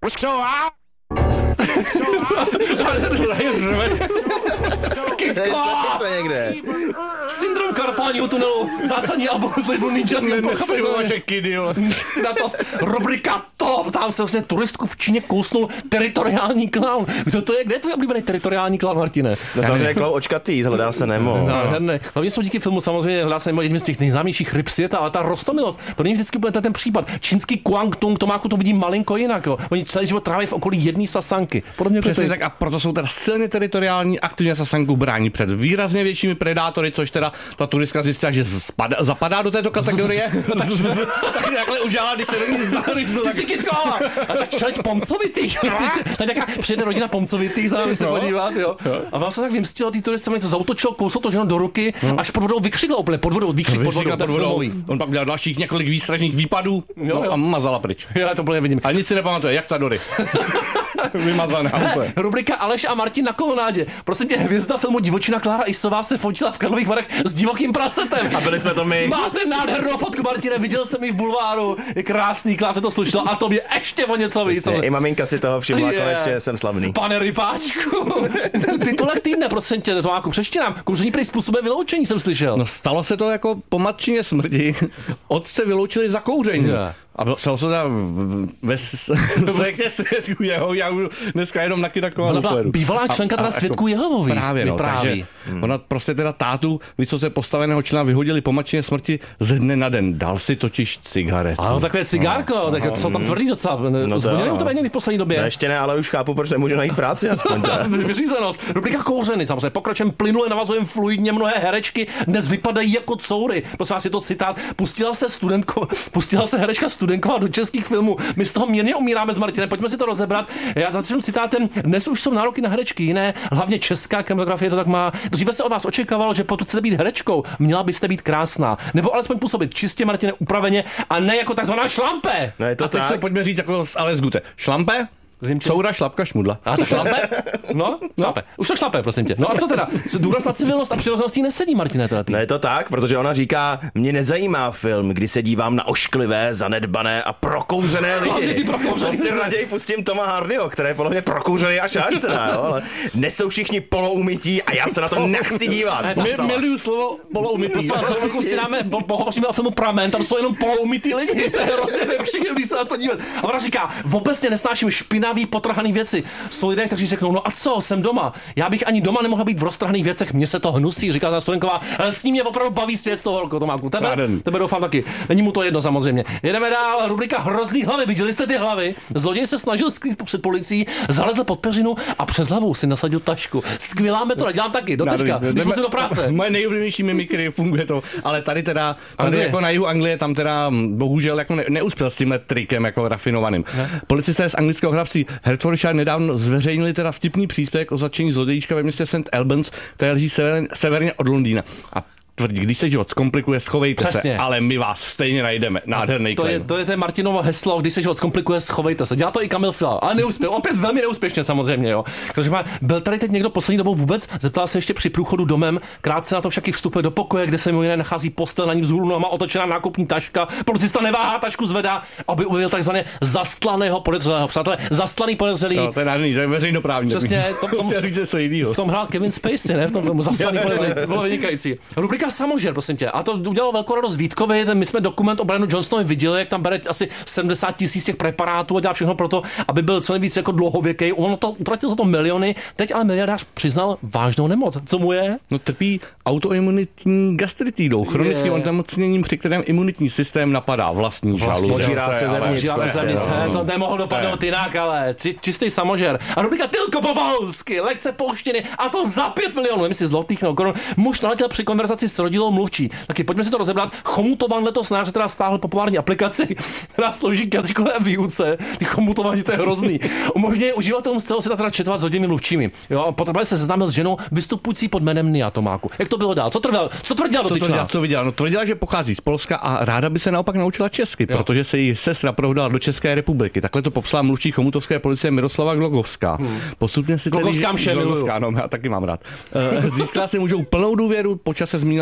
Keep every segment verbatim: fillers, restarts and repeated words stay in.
někde. Syndrom karpálního tunelu, zásadní album z labelu Ninja Team. Neslibuji vaše kidy, jo. Nestydatost, rubrika top, tam se vlastně turistku v Číně kousnul teritoriální klaun. Kdo to je, kde je tvůj oblíbený teritoriální klaun, Martine? No samozřejmě klaun očkatý, Hledá se Nemo. Nádherné. Hlavně jsou díky filmu samozřejmě Hledá se Nemo jedním z těch nejznámějších ryb světa, ale ta roztomilost, to není vždycky úplně ten případ. Čínský Guangdong, Tomáku, to vidí malinko jinak, jo. Oni celý život tráví v okolí jedné sasanky. Podobně přesně to tak a proto jsou teda silně teritoriální, aktivně sasanku brání před výrazně většími predátory, což teda ta turistka zjistila, že spada, zapadá do této kategorie. Tak, tak takhle udělala, když se do ní zaryzl. Ty si kytko! A tak čeleď Pomcovitých. Tak nějaká přijede rodina Pomcovitých za námi se podívat, jo. A vám se tak vymstilo ty turisty, to zautočil, kousl to ženo do ruky, až pod vodou vykřikl úplně, pod vodou, výkřik pod vodou, pod vodou. On pak udělal dalších několik výstražných výpadů no, a mazala pryč. Já to úplně vidím. A nic si nepamatuje, jak ta Dory. Vymazaná úplně. Rubrika Aleš a Martin na kolonádě. Prosím tě, hvězda filmu Divočina Klára Isová se fotila v Karlových Varech s divokým prasetem. A byli jsme to my. Máte nádhernou fotku, Martine, viděl jsem ji v bulváru. Je krásný, Kláře to slušilo a tobě ještě o něco víc. I maminka si toho všimla, yeah. Konečně jsem slavný. Pane Rypáčku, titulek týdne, prosím tě, to máku přečti nám. Kouření prý způsobuje vyloučení, jsem slyšel. No stalo se to jako po matčině smrti. Otce vyloučili za kouření. Yeah. A stalo se to ve svědku jeho, já budu dneska jenom taky taková atmosféru. Bývalá členka teda svědků Jehovovi. Právě, no, takže hmm. ona prostě teda tátu vysoce postaveného člena vyhodili po matčině smrti ze dne na den. Dal si totiž cigaretu. Ano, takové cigárko, no, tak no, co tam tvrdí docela. No zvonili u tebe někdy v poslední době? No, ještě ne, ale už chápu, proč nemůžu najít práci aspoň. Vyřízenost. Rubrika Kouřeny, samozřejmě pokračujeme plynule, navazujeme fluidně, mnohé herečky dnes vypadají jako coury. Prosím vás, je to citát. Pustila se studentko, pustila se herečka Studenková do českých filmů. My z toho mírně umíráme s Martinem. Pojďme si to rozebrat. Já začnu citátem. Dnes už jsou nároky na herečky jiné, hlavně česká kinematografie to tak má. Dříve se od vás očekávalo, že pokud chcete být herečkou, měla byste být krásná, nebo alespoň působit čistě, Martine, upraveně a ne jako takzvaná šlampe. No je to a teď tak. se pojďme říct jako z Ales Gute. Šlampe? Coura, šlapka, šmudla. A to šlape? No, šlape. Už to šlape, prosím tě. No a co teda? Důraz na civilnost a přirozenost jí nesedí, Martine, teda ty. No je to tak, protože ona říká, mě nezajímá film, kdy se dívám na ošklivé, zanedbané a prokouřené lidi. Ty prokouřený. To si raději pustím Toma Hardyho, který je podle mě prokouřený až až teda, jo, ale nesou všichni poloumytí a já se na to nechci dívat. Miluju slovo poloumytí. Za chvilku si dáme, pohovoříme o filmu Pramen, tam jsou jenom poloumytí lidi, to je hrozně nepříjemný se na to dívat. A ona říká, obecně nesnáším špinavý potrhaný věci. Jsou lidé, kteří řeknou, no a co, jsem doma. Já bych ani doma nemohla být v roztrhaných věcech, mně se to hnusí, říká ta Studenková. Ale s ním mě opravdu baví svět z toho holko, Tomáku. Tebe, tebe doufám taky. Není mu to jedno samozřejmě. Jedeme dál, rubrika Hrozný hlavy. Viděli jste ty hlavy? Zloděj se snažil skrýt před policií, zalezl pod peřinu a přes hlavu si nasadil tašku. Skvělá metoda, dělám taky, do teďka, když musím do práce. Moje nejoblíbenější mimikry, funguje to, ale tady teda, tady jako na jihu Anglie, tam teda bohužel jako ne, neuspěl s tímhle trikem jako rafinovaným. Policisté z anglického hrabství Hertfordshire nedávno zveřejnili teda vtipný příspěvek o zatčení zlodějíčka ve městě Saint Albans, které leží severně, severně od Londýna. A tvrdí, když se život zkomplikuje, schovejte Přesně. se, ale my vás stejně najdeme. Nádherný to je, to je ten Martinovo heslo, když se život zkomplikuje, schovejte se. Dělá to i Kamil Fiala, ale neuspěl, opět velmi neúspěšně samozřejmě, jo. Takže má, byl tady teď někdo poslední dobou vůbec, zeptal se ještě při průchodu domem, krátce na to však i vstupuje do pokoje, kde se mimo jiné nachází postel, na ní vzhůru nohama otočená nákupní taška. Policista neváhá, tašku zvedá, aby objevil takzvané zastlaného podezřelého. Přátelé, zastlaný podezřelý. No, to je nádherný, to je veřejnoprávní. Přesně, to, tom, v tom hrál Kevin Spacey, ne? V tom filmu Zastlaný podezřelý, to bylo vynikající. Rubrika Samožer, prosím tě. A to udělalo velkou radost Vítkovi. My jsme dokument o Brianu Johnsonovi viděli, jak tam bere asi sedmdesát tisíc těch preparátů a dělá všechno pro to, aby byl co nejvíc jako dlouhověký. On to utratil za to miliony. Teď ale miliardář přiznal vážnou nemoc. Co mu je? No trpí autoimunitní gastritidou, chronickým onemocněním, při kterém imunitní systém napadá vlastní žaludek. Požírá se zevnitř. To nemohlo dopadnout jinak, ale čistý samožer. A rubrika Tylko Povalsky, lekce polštiny a to za pět milionů, nevím si zlotých nebo korun. Muž naletěl při konverzaci s rodilou mluvčí. Taky pojďme si to rozebrat. Chomutovan letos snáře teda stáhl populární aplikaci, která slouží k jazykové výuce. Ty chomutování, to je hrozný. Umožňuje uživatelům z celého světa teda četovat s hodinami mluvčími. Jo, potom se seznámil s ženou vystupující pod jménem Nia, Tomáku. Jak to bylo dál? Co tvrdila? Co tvrdila dotyčná? Co viděla? No tvrdila, že pochází z Polska a ráda by se naopak naučila česky, jo. Protože se jí sestra prohdala do České republiky. Takhle to popsala mluvčí chomutovské policie Miroslava Glogovská. Hmm. Postupně si Glogovská mše, Glogovská, no, já taky mám rád. Získala si můžou plnou důvěru, počas se zmínila,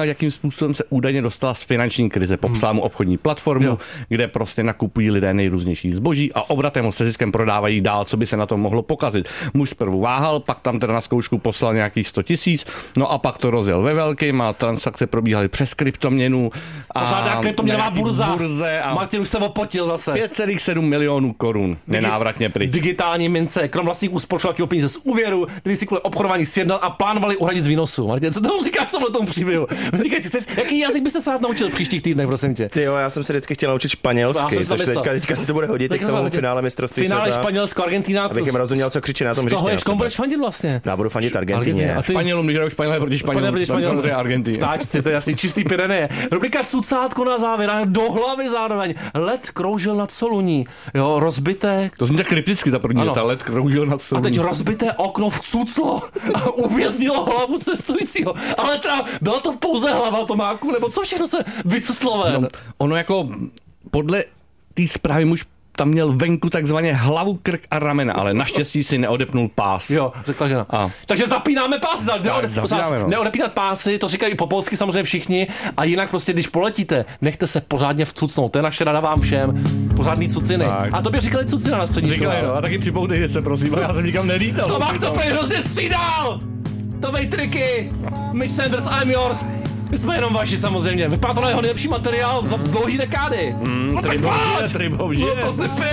vyprávěl, jakým způsobem se údajně dostala z finanční krize. Popsal mu obchodní platformu, jo. kde prostě nakupují lidé nejrůznější zboží a obratem se ziskem prodávají dál, co by se na tom mohlo pokazit. Muž prvu váhal, pak tam teda na zkoušku poslal nějakých sto tisíc, no a pak to rozjel ve velkým a transakce probíhaly přes kryptoměnu. Pořádná kryptoměnová burza. burze a Martin už se opotil zase. pět celá sedm milionů korun nenávratně pryč. Digitální mince, krom vlastních úspor šel peníze z úvěru, který si kvůli obchodování sjednal a plánovali uhradit z výnosu. Martin, co tomu říkáš tohle tomu příběhu? Říkaj si, chceš, jaký jazyk by se rád naučil v příštích týdnech, prosím tě? Ty jo, já jsem se vždycky chtěl naučit španělsky, což teďka, teďka si to bude hodit k tomu finále mistrovství finále světa. Španělsko, Argentina. Abych jim rozuměl, co křičí na tom hřiště. Z toho je, komu budeš fandit vlastně? Já budu fandit Argentině. A ty? Španělům, když hrajou Španělé proti Španělům, samozřejmě Argentině. Ptáčci, to je jasný, čistý Pyreneje. Rubrika cucátko na závěr, a do hlavy zároveň. Led kroužil nad Soluní, jo, rozbité. To zní tak krypticky, ta první, ta led kroužil nad Soluní. A teď rozbité okno vcuclo a uvěznilo hlavu cestujícího. Ale teda, byla to pouze hlava Tomáku, nebo co všechno se vycuclo ven? No, ono jako podle té zprávy muž tam měl venku takzvaně hlavu, krk a ramena, ale naštěstí si neodepnul pás. Jo, řekla žena. A. Takže zapínáme pásy. Neode, zapínáme, no. Neodepínat pásy, to říkají po polsky samozřejmě všichni. A jinak prostě, když poletíte, nechte se pořádně vcucnout. To je naše rada vám všem. Pořádný cuciny. Tak. A to by říkali cucina na střední škole. No, a taky připoutejte se, prosím, já jsem nikam nelítal. To mám to prej hrozně střídal! To vej triky! Mitch Sanders, I'm yours! My jsme jenom vaši samozřejmě. Vypadá to na jeho nejlepší materiál za dlouhý dekády. Mm, no, tribou žije, tribou žije. No to si pije.